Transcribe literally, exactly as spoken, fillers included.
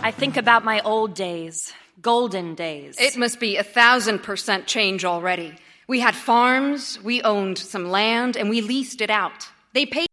I think about my old days, golden days. It must be a thousand percent change already. We had farms, we owned some land, and we leased it out. They paid